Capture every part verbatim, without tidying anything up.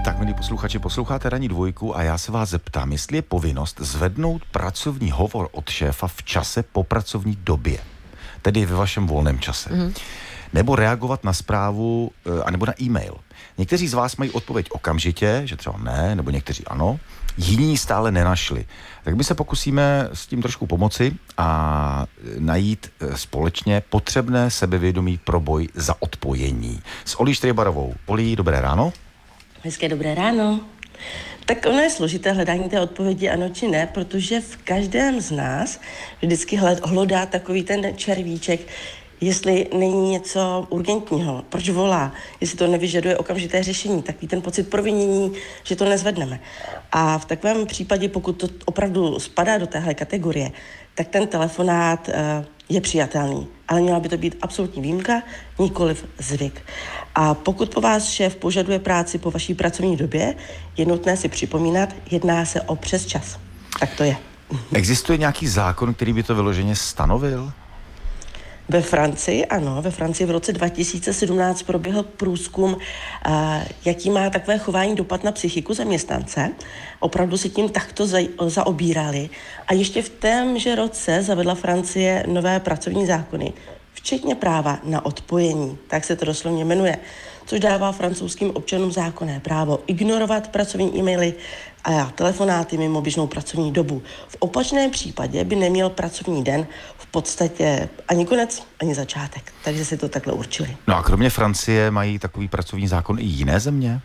Tak, milí posluchači, posloucháte Ranní dvojku a já se vás zeptám, jestli je povinnost zvednout pracovní hovor od šéfa v čase po pracovní době, tedy ve vašem volném čase, mm. nebo reagovat na zprávu, anebo na e-mail. Někteří z vás mají odpověď okamžitě, že třeba ne, nebo někteří ano, jiní stále nenašli. Tak my se pokusíme s tím trošku pomoci a najít společně potřebné sebevědomí pro boj za odpojení. S Olí Štrejbarovou. Olí, dobré ráno. Hezké dobré ráno. Tak ono je složité hledání té odpovědi ano či ne, protože v každém z nás vždycky hlodá takový ten červíček, jestli není něco urgentního, proč volá, jestli to nevyžaduje okamžité řešení, takový ten pocit provinění, že to nezvedneme. A v takovém případě, pokud to opravdu spadá do téhle kategorie, tak ten telefonát uh, je přijatelný, ale měla by to být absolutní výjimka, nikoliv zvyk. A pokud po vás šéf požaduje práci po vaší pracovní době, je nutné si připomínat, jedná se o přesčas. Tak to je. Existuje nějaký zákon, který by to vyloženě stanovil? Ve Francii, ano, ve Francii v roce dva tisíce sedmnáct proběhl průzkum, jaký má takové chování dopad na psychiku zaměstnance. Opravdu si tím takto za, zaobírali. A ještě v témže roce zavedla Francie nové pracovní zákony, včetně práva na odpojení, tak se to doslovně jmenuje, což dává francouzským občanům zákonné právo ignorovat pracovní e-maily a telefonáty mimo běžnou pracovní dobu. V opačném případě by neměl pracovní den v podstatě ani konec, ani začátek. Takže si to takhle určili. No a kromě Francie mají takový pracovní zákon i jiné země?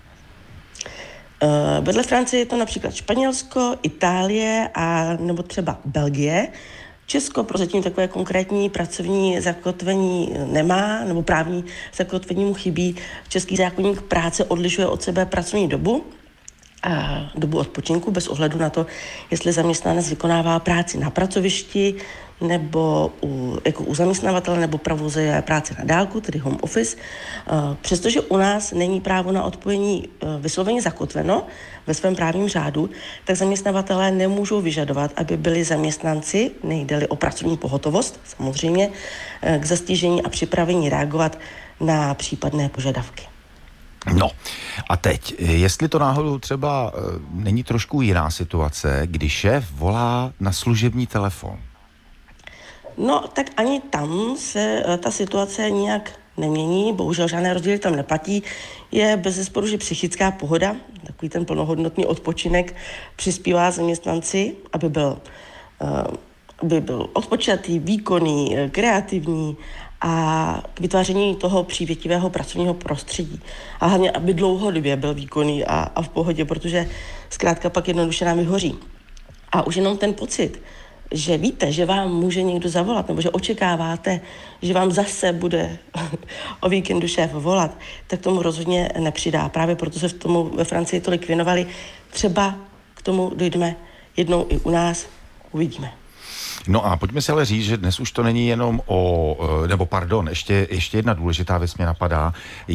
Uh, vedle Francie je to například Španělsko, Itálie a nebo třeba Belgie. Česko prozatím takové konkrétní pracovní zakotvení nemá, nebo právní zakotvení mu chybí. Český zákoník práce odlišuje od sebe pracovní dobu a dobu odpočinku bez ohledu na to, jestli zaměstnanec vykonává práci na pracovišti nebo u, jako u zaměstnavatele nebo provozuje práci na dálku, tedy home office. Přestože u nás není právo na odpojení vysloveně zakotveno ve svém právním řádu, tak zaměstnavatelé nemůžou vyžadovat, aby byli zaměstnanci, nejde-li o pracovní pohotovost, samozřejmě, k zastižení a připravení reagovat na případné požadavky. No a teď, jestli to náhodou třeba není trošku jiná situace, když šéf volá na služební telefon. No, tak ani tam se ta situace nějak nemění, bohužel žádné rozdíly tam neplatí. Je bezesporu, že psychická pohoda, takový ten plnohodnotný odpočinek, přispívá zaměstnanci, aby byl, aby byl odpočatý, výkonný, kreativní a k vytváření toho přívětivého pracovního prostředí. A hlavně, aby dlouhodobě byl výkonný a, a v pohodě, protože zkrátka pak jednoduše nám vyhoří. A už jenom ten pocit, že víte, že vám může někdo zavolat, nebo že očekáváte, že vám zase bude o víkendu šéf volat, tak tomu rozhodně nepřidá. Právě proto se v tomu ve Francii tolik věnovali. Třeba k tomu dojdeme jednou i u nás, uvidíme. No a pojďme si ale říct, že dnes už to není jenom o, nebo pardon, ještě, ještě jedna důležitá věc mě napadá,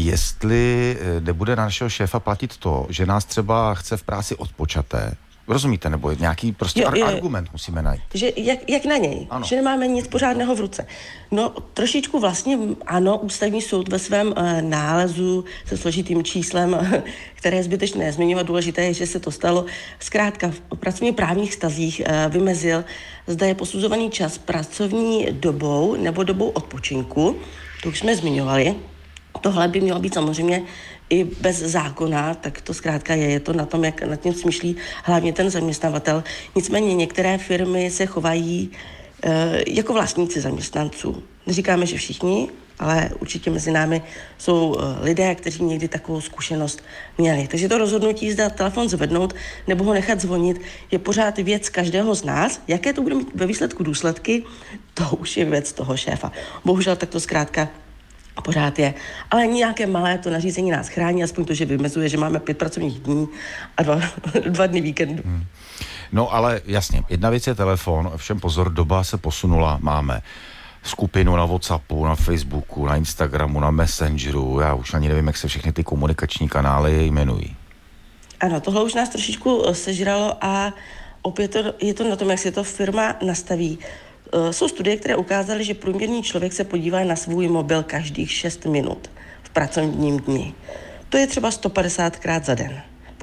jestli nebude na našeho šéfa platit to, že nás třeba chce v práci odpočaté. Rozumíte, nebo nějaký prostě jo, jo, argument musíme najít. Že jak, jak na něj, ano. Že nemáme nic pořádného v ruce. No trošičku vlastně ano, ústavní soud ve svém uh, nálezu se složitým číslem, které je zbytečné zmiňovat, důležité je, že se to stalo, zkrátka v pracovně právních vztazích uh, vymezil, zda je posuzovaný čas pracovní dobou nebo dobou odpočinku, to už jsme zmiňovali. Tohle by mělo být samozřejmě i bez zákona, tak to zkrátka je, je to na tom, jak nad tím smýšlí hlavně ten zaměstnavatel. Nicméně některé firmy se chovají e, jako vlastníci zaměstnanců. Neříkáme, že všichni, ale určitě mezi námi jsou e, lidé, kteří někdy takovou zkušenost měli. Takže to rozhodnutí, zda telefon zvednout nebo ho nechat zvonit, je pořád věc každého z nás. Jaké to bude mít ve výsledku důsledky, to už je věc toho šéfa. Bohužel tak to zkrátka pořád je. Ale nějaké malé to nařízení nás chrání, aspoň to, že vymezuje, že máme pět pracovních dní a dva, dva dny víkendu. Hmm. No ale jasně, jedna věc je telefon, všem pozor, doba se posunula, máme skupinu na WhatsAppu, na Facebooku, na Instagramu, na Messengeru, já už ani nevím, jak se všechny ty komunikační kanály jmenují. Ano, tohle už nás trošičku sežralo a opět to, je to na tom, jak si to firma nastaví. Jsou studie, které ukázaly, že průměrný člověk se podívá na svůj mobil každých šest minut v pracovním dni. To je třeba sto padesátkrát za den.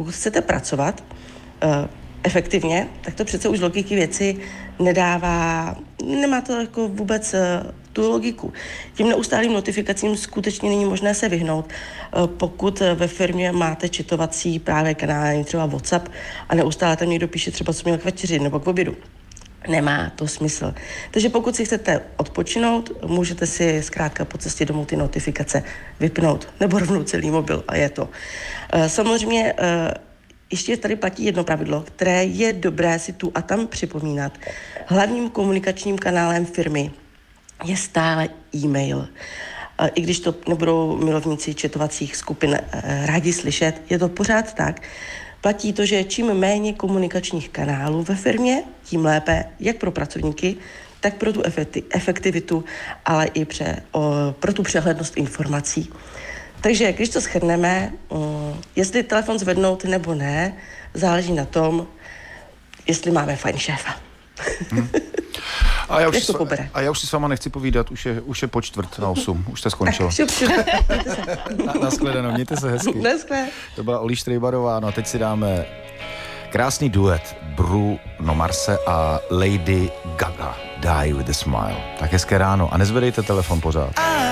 pokud chcete pracovat uh, efektivně, tak to přece už logiky věci nedává, nemá to jako vůbec uh, tu logiku. Tím neustálým notifikacím skutečně není možné se vyhnout. Uh, pokud ve firmě máte četovací právě kanály, třeba WhatsApp, a neustále tam někdo píše třeba, co měl k večeři nebo k obědu, nemá to smysl. Takže pokud si chcete odpočinout, můžete si zkrátka po cestě domů ty notifikace vypnout nebo rovnou celý mobil a je to. Uh, samozřejmě uh, ještě tady platí jedno pravidlo, které je dobré si tu a tam připomínat. Hlavním komunikačním kanálem firmy je stále e-mail. I když to nebudou milovníci četovacích skupin rádi slyšet, je to pořád tak. Platí to, že čím méně komunikačních kanálů ve firmě, tím lépe, jak pro pracovníky, tak pro tu efektivitu, ale i pře, o, pro tu přehlednost informací. Takže když to shrneme, um, jestli telefon zvednout nebo ne, záleží na tom, jestli máme fajn šéfa. Hmm. A já, už si, a já už si s váma nechci povídat, už je, už je po čtvrt na osm, už jste skončil. Na, naschledanou, mějte se hezky. Naschle. To byla Olí Štrejbarová, no a teď si dáme krásný duet Bruno Marse a Lady Gaga, Die with a Smile. Tak hezké ráno a nezvedejte telefon pořád.